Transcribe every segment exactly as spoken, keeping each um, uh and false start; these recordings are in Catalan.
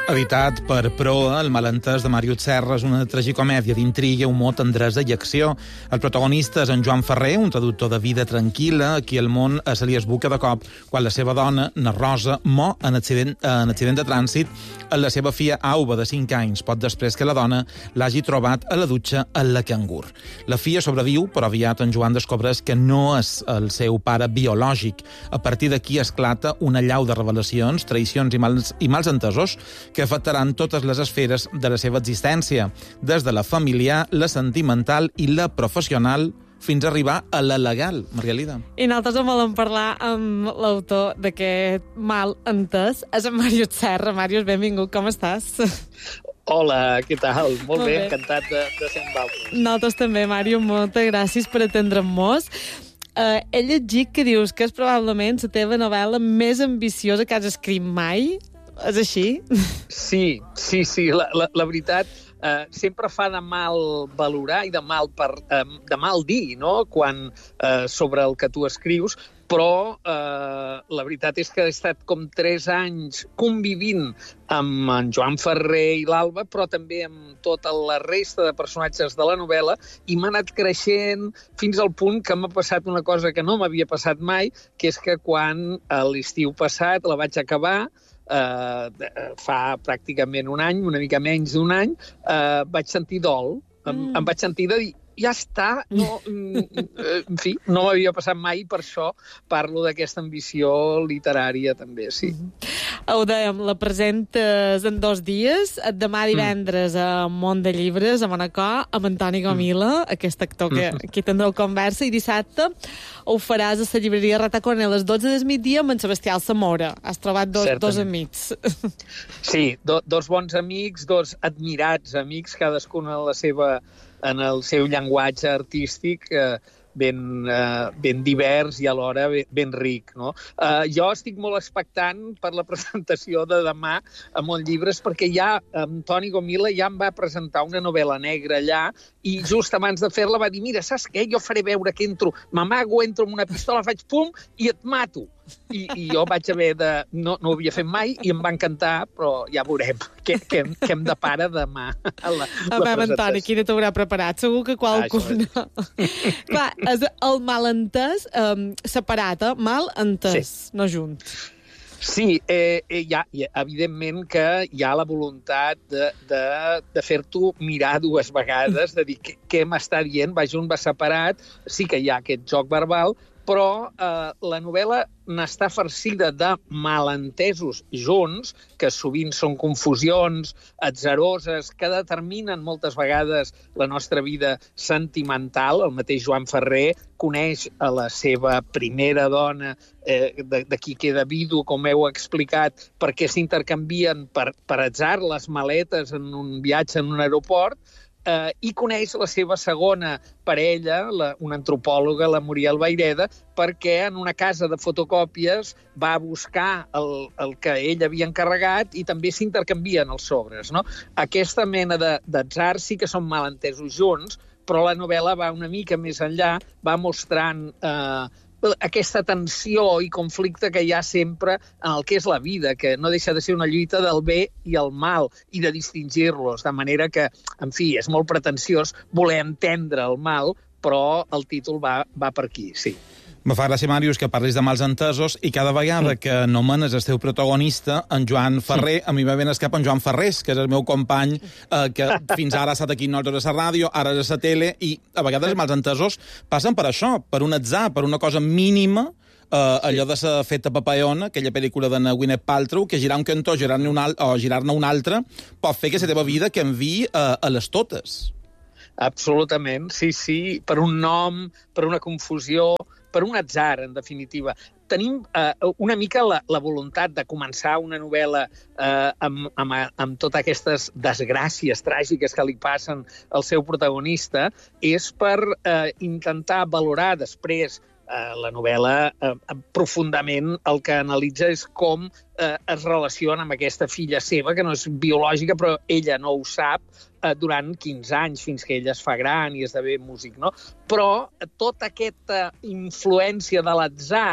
Editat per Proa, El malentès de Màrius Serra és una tragicomèdia d'intriga, humor, tendresa i acció. El protagonista és en Joan Ferrer, un traductor de vida tranquil·la, a qui el món se li esbuca de cop quan la seva dona, na Rosa, mor en accident, en accident de trànsit amb la seva filla Auba, de cinc anys, poc després que la dona l'hagi trobat a la dutxa en la cangur. La filla sobreviu, però aviat en Joan descobreix que no és el seu pare biològic. A partir d'aquí esclata una llau de revelacions, traïcions i mals, i mals entesos que afectaran totes les esferes de la seva existència, des de la familiar, la sentimental i la professional, fins a arribar a la legal, Margalida. I nosaltres en volem parlar amb l'autor d'aquest mal entès, és en Màrius Serra. Màrius, benvingut, com estàs? Hola, què tal? Molt, Molt bé, bé, encantat de, de ser amb vosaltres. Nosaltres també, Màrius, moltes gràcies per atendre'm-nos. Uh, he llegit que dius que és probablement la teva novel·la més ambiciosa que has escrit mai. És així? Sí, sí, sí. La, la, la veritat, eh, sempre fa de mal valorar i de mal, per, eh, de mal dir, no?, quan, eh, sobre el que tu escrius, però eh, la veritat és que he estat com tres anys convivint amb en Joan Ferrer i l'Alba, però també amb tota la resta de personatges de la novel·la, i m'ha anat creixent fins al punt que m'ha passat una cosa que no m'havia passat mai, que és que quan a l'estiu passat la vaig acabar, Uh, fa pràcticament un any, una mica menys d'un any, uh, vaig sentir dol. Mm. Em, em vaig sentir de dir, ja està, no, en fi, no m'havia passat mai, per això parlo d'aquesta ambició literària també, sí. Mm. Ho dèiem, la presentes en dos dies, demà divendres mm. a Mont de Llibres, a Manacor, amb Antoni Gomila, mm. aquest actor que mm. aquí tindreu conversa, i dissabte ho faràs a la llibreria Ratacone a les dotze del migdia amb en Sebastià Alsamora. Has trobat dos, dos amics. Sí, do, dos bons amics, dos admirats amics, cadascun en la seva en el seu llenguatge artístic eh, ben, eh, ben divers i alhora ben, ben ric, no? Eh, jo estic molt expectant per la presentació de demà a Montlliures, perquè ja Antoni Gomila ja em va presentar una novel·la negra allà i just abans de fer-la va dir, mira, saps què? Jo faré veure que entro, m'amago, entro amb una pistola, faig pum i et mato. I, i jo vaig haver de... No, no ho havia fet mai i em va encantar, però ja veurem què, què, què em depara demà a la, la presentació. Antoni, quina t'haurà preparat? Segur que qualcuna... Ah, clar, és el malentès um, separat, eh? Malentès, sí. No junt. Sí, eh, eh, hi ha, evidentment que hi ha la voluntat de, de, de fer-t'ho mirar dues vegades, de dir què, què m'està dient, vaja, un va separat, sí que hi ha aquest joc verbal, però eh, la novel·la n'està farcida de malentesos junts, que sovint són confusions atzaroses, que determinen moltes vegades la nostra vida sentimental. El mateix Joan Ferrer coneix a la seva primera dona, eh, de, de qui queda vidu, com heu explicat, perquè s'intercanvien per, per atzar les maletes en un viatge en un aeroport, Uh, i coneix la seva segona parella, la, una antropòloga, la Muriel Vayreda, perquè en una casa de fotocòpies va buscar el, el que ell havia encarregat i també s'intercanvien els sobres, no? Aquesta mena d'atzar sí que són malentesos junts, però la novel·la va una mica més enllà, va mostrant eh, aquesta tensió i conflicte que hi ha sempre en el que és la vida, que no deixa de ser una lluita del bé i el mal, i de distingir-los, de manera que, en fi, és molt pretensiós voler entendre el mal, però el títol va, va per aquí, sí. Me fa gràcia, Màrius, que parlis de mals entesos i cada vegada mm. que nomenes el teu protagonista, en Joan Ferrer, mm. a mi va ben escap en Joan Ferrés, que és el meu company, eh, que fins ara ha estat aquí nosaltres a la ràdio, ara és a la tele, i a vegades els mals entesos passen per això, per un atzar, per una cosa mínima, eh, allò de ser feta papaona, aquella pel·lícula de Gwyneth Paltrow, que girar un cantó girar-ne un al o girar-ne un altre pot fer que la teva vida canviï eh, a les totes. Absolutament, sí, sí, per un nom, per una confusió, per un atzar, en definitiva. Tenim eh, una mica la, la voluntat de començar una novel·la eh, amb, amb, amb totes aquestes desgràcies tràgiques que li passen al seu protagonista, és per eh, intentar valorar després eh, la novel·la eh, profundament. El que analitza és com eh, es relaciona amb aquesta filla seva, que no és biològica, però ella no ho sap, eh, durant quinze anys, fins que ella es fa gran i esdevé músic, no? Però tota aquesta influència de l'atzar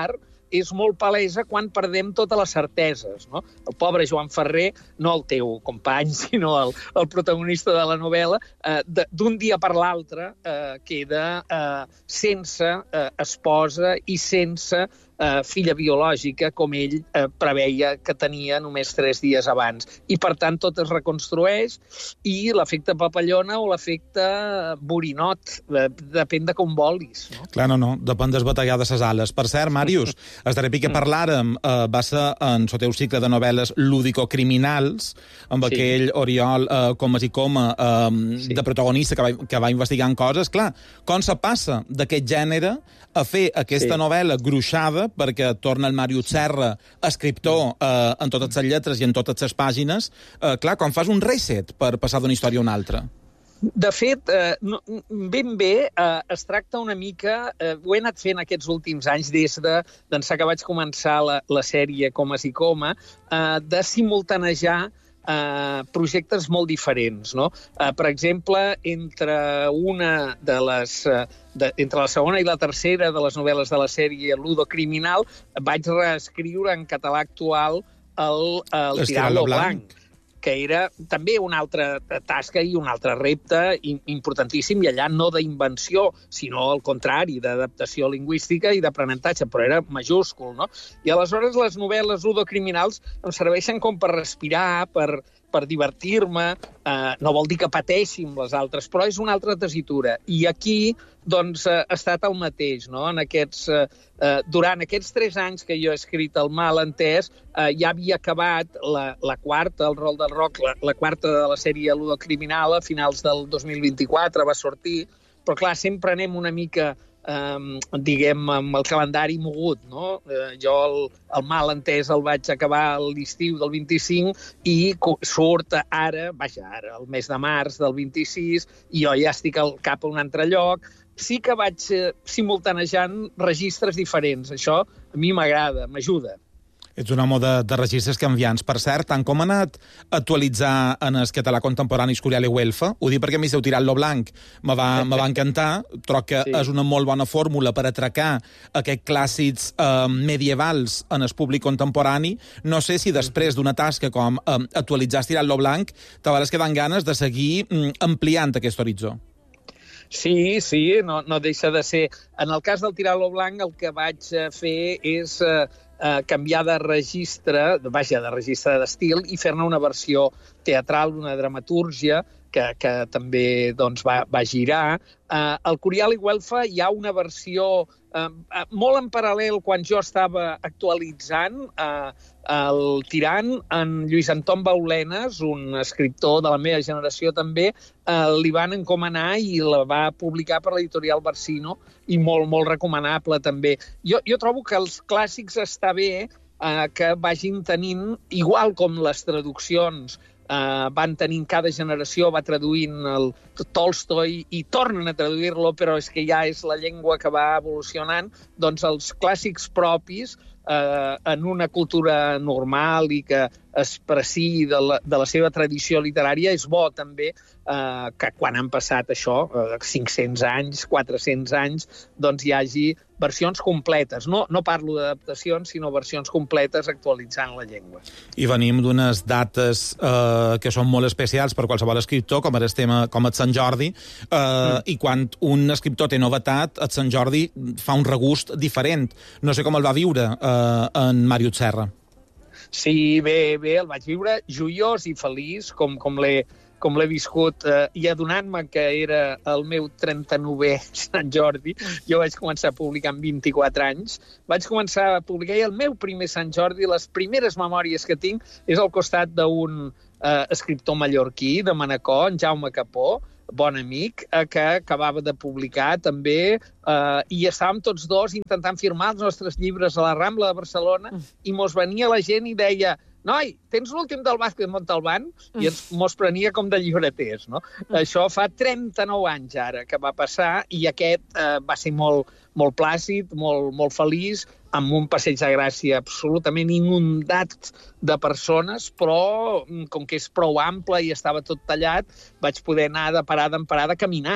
és molt palesa quan perdem totes les certeses, no? El pobre Joan Ferrer, no el teu company, sinó el, el protagonista de la novel·la, eh, d'un dia per l'altre eh, queda eh, sense eh, esposa i sense eh, filla biològica, com ell eh, preveia que tenia només tres dies abans. I, per tant, tot es reconstrueix i l'efecte papallona o l'efecte borinot, eh, depèn de com volis. No? Clar, no, no, depèn desbatallar de ses ales. Per cert, Màrius, el darrer que parlàrem eh, va ser en el teu cicle de novel·les lúdico-criminals, amb sí. aquell Oriol eh, Comas i Coma eh, sí. de protagonista que va, que va investigant coses. Clar, com se passa d'aquest gènere a fer aquesta sí. novel·la gruixada, perquè torna el Màrius Serra, escriptor eh, en totes les lletres i en totes les pàgines, eh, clar, com fas un reset per passar d'una història a una altra? De fet, eh, no, ben bé, eh, es tracta una mica, eh, ho he anat fent aquests últims anys, des de d'ençà que vaig començar la, la sèrie Comas i Coma, eh, de simultanejar eh, projectes molt diferents, no? Eh, per exemple, entre una de les... Eh, de, entre la segona i la tercera de les novel·les de la sèrie Ludo Criminal, vaig reescriure en català actual el, el Tirant-lo Blanc, que era també una altra tasca i un altre repte importantíssim, i allà no d'invenció, sinó al contrari, d'adaptació lingüística i d'aprenentatge, però era majúscul, no? I aleshores les novel·les ludocriminals em serveixen com per respirar, per, per divertir-me, eh, no vol dir que pateixi amb les altres, però és una altra tessitura. I aquí, doncs, eh, ha estat el mateix, no? En aquests, eh, eh, durant aquests tres anys que jo he escrit El mal entès, eh, ja havia acabat la, la quarta, el rol del rock, la, la quarta de la sèrie Ludocriminal, a finals del dos mil vint-i-quatre va sortir, però clar, sempre anem una mica... Um, diguem, amb el calendari mogut, no? Uh, jo el, el mal entès el vaig acabar a l'estiu del vint-i-cinc i surt ara, vaja, ara, el mes de març del vint-i-sis, i jo ja estic al cap a un altre lloc. Sí que vaig uh, simultanejant registres diferents. Això a mi m'agrada, m'ajuda. Ets un home de, de registres canviants. Per cert, tant com ha anat actualitzar en el català contemporani Escorial i Güelfa, ho dic perquè a mi s'heu tirat lo blanc, me va, me va encantar, troc que sí. és una molt bona fórmula per atracar aquests clàssics eh, medievals en el públic contemporani. No sé si després d'una tasca com eh, actualitzar Estirat lo blanc, t'hauràs quedant ganes de seguir mm, ampliant aquest horitzó. Sí, sí, no, no deixa de ser. En el cas del Tirant-lo Blanc, el que vaig fer és eh, eh, canviar de registre, vaja, de registre d'estil, i fer-ne una versió teatral, una dramatúrgia, que, que també doncs, va, va girar. Eh, al Corial i Güelfa hi ha una versió eh, molt en paral·lel, quan jo estava actualitzant eh, el Tirant, en Lluís Anton Baulenes, un escriptor de la meva generació també, eh, li van encomanar i la va publicar per l'editorial Barsino, i molt, molt recomanable també. Jo, jo trobo que els clàssics està bé eh, que vagin tenint, igual com les traduccions, Uh, van tenint, cada generació va traduint el Tolstoi i tornen a traduir-lo, però és que ja és la llengua que va evolucionant, doncs els clàssics propis uh, en una cultura normal i que es preciï de la, de la seva tradició literària, és bo també uh, que quan han passat això, uh, cinc-cents anys, quatre-cents anys, doncs hi hagi versions completes. No, no parlo d'adaptacions, sinó versions completes actualitzant la llengua. I venim d'unes dates eh, que són molt especials per qualsevol escriptor, com el tema, com el Sant Jordi, eh, mm. i quan un escriptor té novetat, el Sant Jordi fa un regust diferent. No sé com el va viure eh, en Màrius Serra. Sí, bé, bé, el vaig viure joiós i feliç, com, com l'he com l'he viscut, eh, i adonant-me que era el meu trenta-novè Sant Jordi. Jo vaig començar a publicar amb vint-i-quatre anys. Vaig començar a publicar i el meu primer Sant Jordi, les primeres memòries que tinc, és al costat d'un eh, escriptor mallorquí de Manacor, en Jaume Capó, bon amic, eh, que acabava de publicar també, eh, i estàvem tots dos intentant firmar els nostres llibres a la Rambla de Barcelona, i mos venia la gent i deia: noi, tens l'últim del Vázquez Montalbán? I ens mos prenia com de llibreters, no? Mm. Això fa trenta-nou anys ara que va passar, i aquest eh, va ser molt, molt plàcid, molt, molt feliç, amb un passeig de Gràcia absolutament inundat de persones, però com que és prou ample i estava tot tallat, vaig poder anar de parada en parada caminant.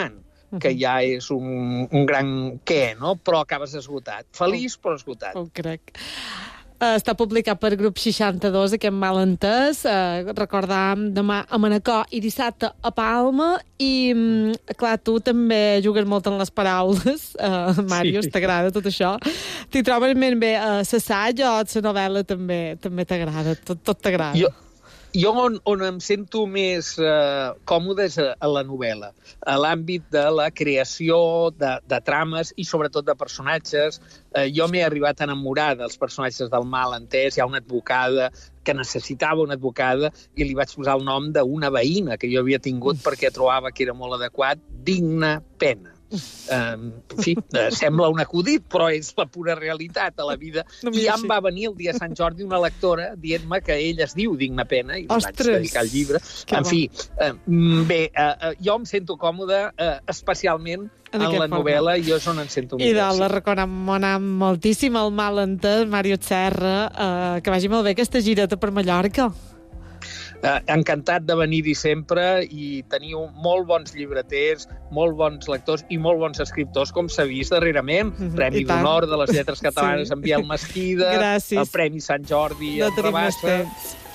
que ja és un, un gran què, no? Però acabes esgotat. Feliç, però esgotat. Ho crec. Uh, està publicat per Grup seixanta-dos, aquest Malentès. Uh, recordàvem demà a Manacor i dissabte a Palma. I, um, clar, tu també jugues molt en les paraules. Uh, Màrius, sí. T'agrada tot això? T'hi trobes ben bé a uh, l'assaig o la novel·la també també t'agrada? Tot, tot t'agrada? Jo... Jo on, on em sento més eh, còmode és a, a la novel·la, a l'àmbit de la creació de, de trames i sobretot de personatges. Eh, jo m'he arribat a enamorar dels personatges del Malentès. Hi ha una advocada que necessitava una advocada i li vaig posar el nom d'una veïna que jo havia tingut perquè trobava que era molt adequat, Digna Pena. Um, en fi, uh, sembla un acudit, però és la pura realitat a la vida. No I ja em va venir el dia de Sant Jordi una lectora dient-me que ell es diu Digna Pena i li vaig dedicar el llibre. En fi, uh, bé, uh, uh, jo em sento còmode uh, especialment en, en la novel·la, i jo és on em sento millor. I de la recomanem moltíssim el Malentès, Màrius Serra, uh, que vagi molt bé aquesta gireta per Mallorca. Uh, encantat de venir-hi sempre, i teniu molt bons llibreters, molt bons lectors i molt bons escriptors, com s'ha vist darrerament. Mm-hmm. Premi d'Honor de les Lletres Catalanes sí. en Biel Mesquida, gràcies. El Premi Sant Jordi no en Rabassa.